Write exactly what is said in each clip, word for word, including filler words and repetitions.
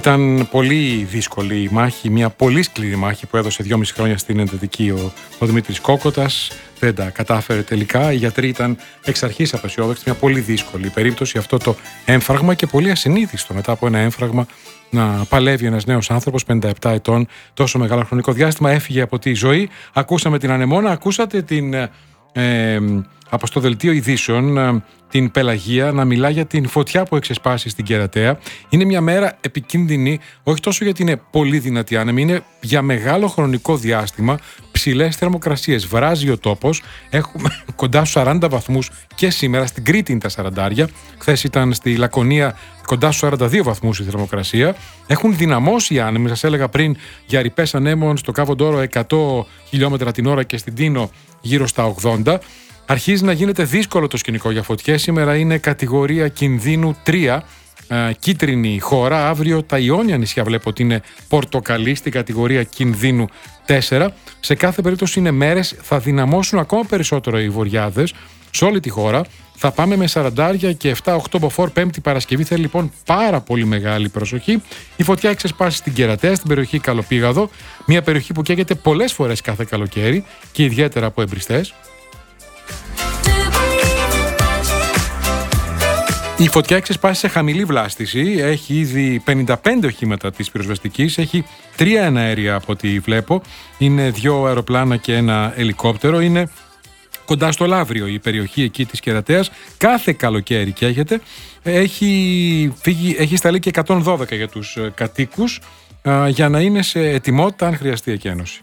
Ήταν πολύ δύσκολη η μάχη, μια πολύ σκληρή μάχη που έδωσε δυόμιση χρόνια στην εντατική ο, ο Δημήτρης Κόκοτας. Δεν τα κατάφερε τελικά. Οι γιατροί ήταν εξ αρχής απεσιόδοξοι. Μια πολύ δύσκολη περίπτωση αυτό το έμφραγμα και πολύ ασυνήθιστο μετά από ένα έμφραγμα να παλεύει ένας νέος άνθρωπος πενήντα επτά ετών τόσο μεγάλο χρονικό διάστημα. Έφυγε από τη ζωή. Ακούσαμε την Ανεμόνα, ακούσατε την. Ε, από στο δελτίο ειδήσεων την Πελαγία να μιλά για την φωτιά που εξεσπάσει στην Κερατέα. Είναι μια μέρα επικίνδυνη, όχι τόσο γιατί είναι πολύ δυνατή άνεμη, είναι για μεγάλο χρονικό διάστημα ψηλές θερμοκρασίες. Βράζει ο τόπος, έχουμε κοντά στους σαράντα βαθμούς και σήμερα, στην Κρήτη είναι τα σαραντάρια. Χθες ήταν στη Λακωνία κοντά στους σαράντα δύο βαθμούς η θερμοκρασία. Έχουν δυναμώσει οι άνεμοι, σας έλεγα πριν για ρηπές ανέμων στο Κάβο Ντόρο εκατό χιλιόμετρα την ώρα και στην Τίνο γύρω στα ογδόντα. Αρχίζει να γίνεται δύσκολο το σκηνικό για φωτιές. Σήμερα είναι κατηγορία κινδύνου τρία, ε, κίτρινη χώρα. Αύριο τα Ιόνια νησιά βλέπω ότι είναι πορτοκαλί στην κατηγορία κινδύνου τέσσερα. Σε κάθε περίπτωση είναι μέρες, θα δυναμώσουν ακόμα περισσότερο οι βοριάδες σε όλη τη χώρα. Θα πάμε με σαραντάρια και επτά οκτώ μποφόρ Πέμπτη Παρασκευή. Θέλει λοιπόν πάρα πολύ μεγάλη προσοχή. Η φωτιά έχει ξεσπάσει στην Κερατέα, στην περιοχή Καλοπήγαδο. Μια περιοχή που καίγεται πολλές φορές κάθε καλοκαίρι και ιδιαίτερα από εμπριστές. Η φωτιά έχει ξεσπάσει σε χαμηλή βλάστηση, έχει ήδη πενήντα πέντε οχήματα της πυροσβεστικής, έχει τρία εναέρια από ό,τι βλέπω, είναι δύο αεροπλάνα και ένα ελικόπτερο, είναι κοντά στο Λαύριο η περιοχή εκεί της Κερατέας, κάθε καλοκαίρι καίγεται, έχει, φύγει, έχει σταλεί και εκατόν δώδεκα για τους κατοίκους α, για να είναι σε ετοιμότητα αν χρειαστεί εκένωση.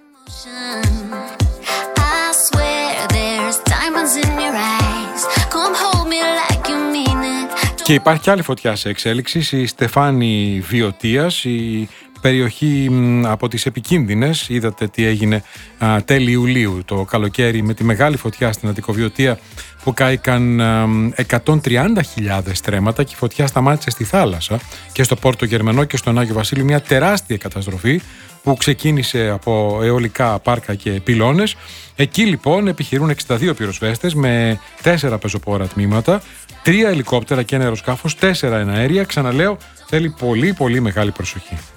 Και υπάρχει και άλλη φωτιά σε εξέλιξη, η Στεφάνη Βιωτίας, η περιοχή από τις επικίνδυνες. Είδατε τι έγινε α, τέλη Ιουλίου το καλοκαίρι με τη μεγάλη φωτιά στην Αττικοβιωτία που κάηκαν α, εκατόν τριάντα χιλιάδες στρέμματα και η φωτιά σταμάτησε στη θάλασσα και στο Πόρτο Γερμανό και στον Άγιο Βασίλειο, μια τεράστια καταστροφή που ξεκίνησε από αιωλικά πάρκα και πυλώνες. Εκεί λοιπόν επιχειρούν εξήντα δύο πυροσβέστες με τέσσερα πεζοπόρα τμήματα, τρία ελικόπτερα και ένα αεροσκάφος, τέσσερα εναέρια. Ξαναλέω, θέλει πολύ πολύ μεγάλη προσοχή.